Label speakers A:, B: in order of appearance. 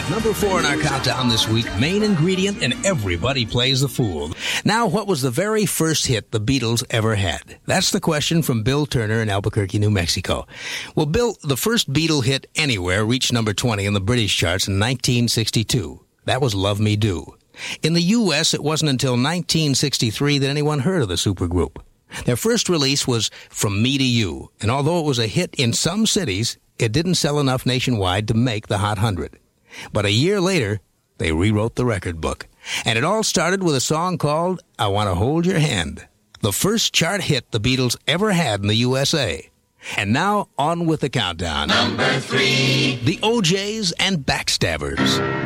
A: Number 4 in our countdown this week, main ingredient in Everybody Plays the Fool. Now, what was the very first hit the Beatles ever had? That's the question from Bill Turner in Albuquerque, New Mexico. Well, Bill, the first Beatle hit anywhere reached number 20 in the British charts in 1962. That was Love Me Do. In the U.S., it wasn't until 1963 that anyone heard of the supergroup. Their first release was From Me to You, and although it was a hit in some cities, it didn't sell enough nationwide to make the Hot 100. But a year later, they rewrote the record book. And it all started with a song called I Want to Hold Your Hand, the first chart hit the Beatles ever had in the USA. And now, on with the countdown.
B: Number 3.
A: The OJs and Backstabbers.